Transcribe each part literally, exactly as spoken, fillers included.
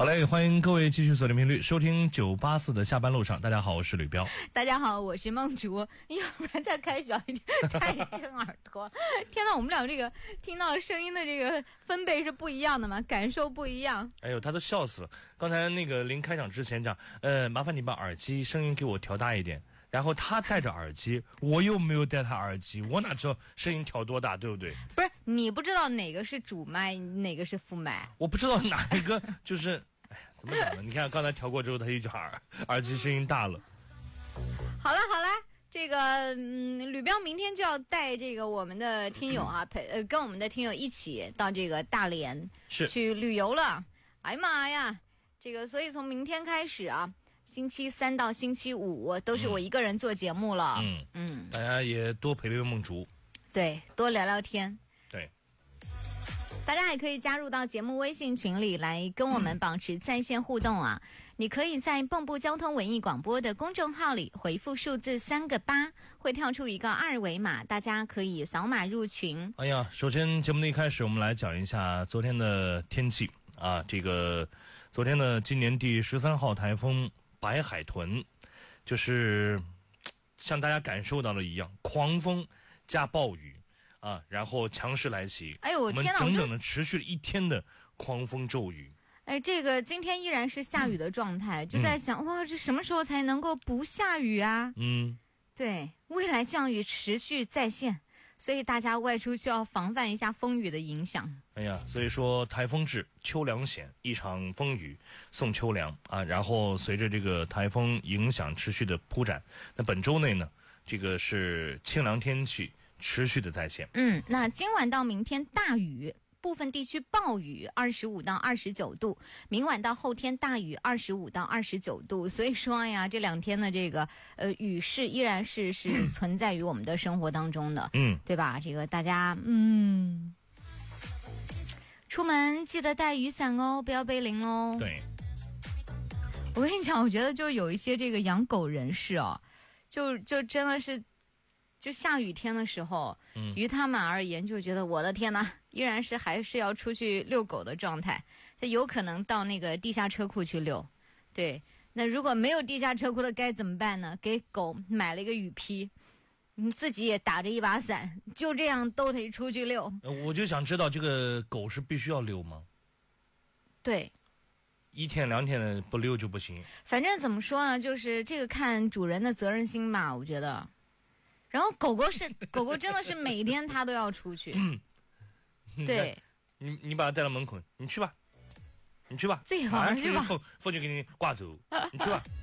好嘞，欢迎各位继续锁定频率收听九八四的下班路上。大家好，我是吕彪。 大家好，我是梦竹。要不然再开小一点，太震耳朵。天哪，我们俩这个听到声音的这个分贝是不一样的嘛，感受不一样。 哎呦，他都笑死了。刚才那个临开场之前讲，呃，麻烦你把耳机声音给我调大一点。然后他戴着耳机，我又没有戴他耳机，我哪知道声音调多大，对不对？ 不是，你不知道哪个是主麦，哪个是副麦？ 我不知道哪一个就是，哎呀，怎么讲呢？你看刚才调过之后，他又就耳耳机声音大了。 好了好了，这个嗯，吕彪明天就要带这个我们的听友啊，陪呃跟我们的听友一起到这个大连是去旅游了。哎呀妈呀，这个所以从明天开始啊。星期三到星期五都是我一个人做节目了。 嗯嗯，大家也多陪陪梦竹， 对，多聊聊天。 对， 大家也可以加入到节目微信群里来跟我们保持在线互动啊！嗯、你可以在蚌埠交通文艺广播的公众号里回复数字三个八，会跳出一个二维码，大家可以扫码入群。 哎呀，首先节目的一开始，我们来讲一下昨天的天气啊。这个昨天的今年第十三号台风白海豚，就是像大家感受到的一样，狂风加暴雨啊，然后强势来袭。 哎呦，我天哪！ 我们整整的持续了一天的狂风骤雨。 哎，这个今天依然是下雨的状态，嗯、就在想、嗯、哇，这什么时候才能够不下雨啊？ 嗯， 对，未来降雨持续在线。所以大家外出需要防范一下风雨的影响。 哎呀，所以说台风至，秋凉显，一场风雨送秋凉啊。然后随着这个台风影响持续的铺展，那本周内呢，这个是清凉天气持续的在线。 嗯，那今晚到明天大雨。部分地区暴雨，二十五到二十九度。明晚到后天大雨，二十五到二十九度。所以说呀，这两天的这个呃雨势依然是是存在于我们的生活当中的， 嗯， 对吧？这个大家嗯，出门记得带雨伞哦，不要背淋哦。 对， 我跟你讲，我觉得就有一些这个养狗人士哦，就就真的是。就下雨天的时候，嗯，于他们而言就觉得我的天哪，依然是还是要出去遛狗的状态。他有可能到那个地下车库去遛，对。那如果没有地下车库的该怎么办呢？给狗买了一个雨披，你自己也打着一把伞，就这样都得出去遛。 我就想知道这个狗是必须要遛吗？ 对。 一天两天的不遛就不行。 反正怎么说呢，就是这个看主人的责任心吧，我觉得。然后狗狗是狗狗，真的是每天它都要出去。 嗯， 对， 你你把它带到门口，你去吧，你去吧， 自己玩去吧， 风风就给你挂走，你去吧。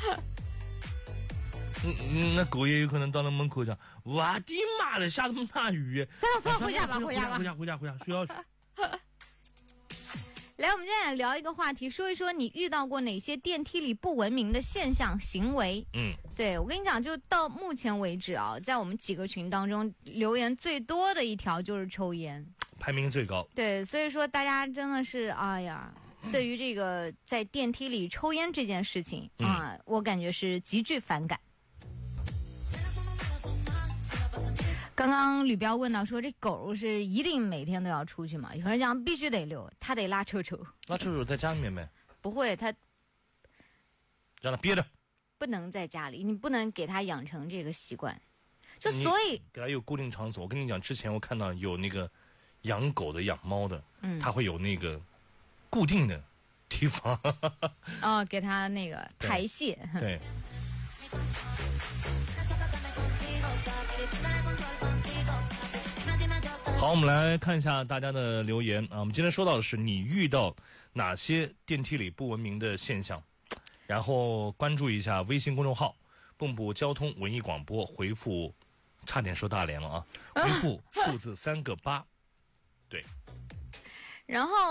嗯嗯，那狗也有可能到了门口讲：“我的妈的，下这么大雨！” 算了算了，回家吧，回家吧， 回家回家回家，睡觉去。 来，我们今天来聊一个话题，说一说你遇到过哪些电梯里不文明的现象、行为。 嗯， 对，我跟你讲，就到目前为止啊，在我们几个群当中留言最多的一条就是抽烟， 排名最高。 对，所以说大家真的是，哎呀，对于这个在电梯里抽烟这件事情、嗯、啊，我感觉是极具反感。刚刚吕彪问到说，这狗是一定每天都要出去吗？有人讲必须得遛，他得拉臭臭。 拉臭臭在家里面呗？ 不会，他让他憋着， 不能在家里，你不能给他养成这个习惯。就所以给他有固定场所。我跟你讲，之前我看到有那个养狗的、养猫的，嗯，他会有那个固定的地方。 哦，给他那个排泄。 对。好，我们来看一下大家的留言啊。我们今天说到的是你遇到哪些电梯里不文明的现象，然后关注一下微信公众号蚌埠交通文艺广播，回复差点说大连了啊，回复数字三个八，对， 然后